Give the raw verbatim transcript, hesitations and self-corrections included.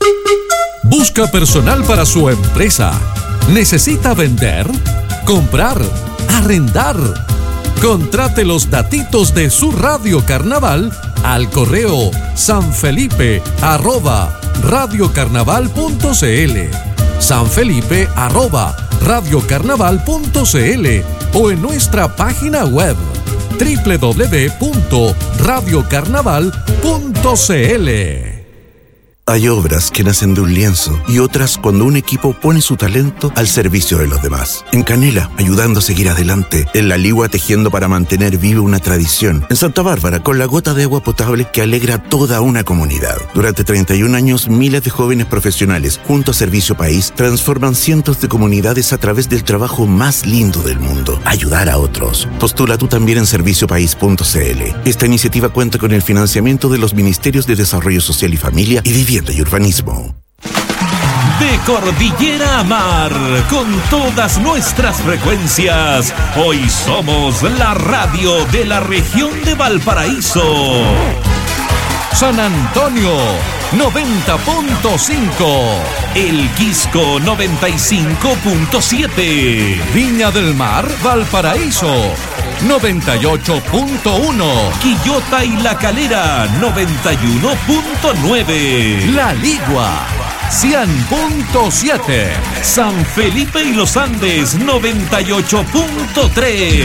¿Busca personal para su empresa? ¿Necesita vender? ¿Comprar? ¿Arrendar? Contrate los datitos de su Radio Carnaval al correo sanfelipe arroba radiocarnaval.cl, sanfelipe arroba radiocarnaval.cl o en nuestra página web doble u doble u doble u punto radiocarnaval punto c l. Hay obras que nacen de un lienzo y otras cuando un equipo pone su talento al servicio de los demás. En Canela, ayudando a seguir adelante. En La Ligua, tejiendo para mantener viva una tradición. En Santa Bárbara, con la gota de agua potable que alegra toda una comunidad. Durante treinta y un años, miles de jóvenes profesionales, junto a Servicio País, transforman cientos de comunidades a través del trabajo más lindo del mundo: ayudar a otros. Postula tú también en servicio país punto c l. Esta iniciativa cuenta con el financiamiento de los Ministerios de Desarrollo Social y Familia y Vivienda y Urbanismo. De cordillera a mar, con todas nuestras frecuencias, hoy somos la radio de la región de Valparaíso. San Antonio, noventa punto cinco. El Quisco, noventa y cinco punto siete. Viña del Mar, Valparaíso, noventa y ocho punto uno. Quillota y La Calera, noventa y uno punto nueve. La Ligua, cien punto siete. San Felipe y Los Andes, noventa y ocho punto tres.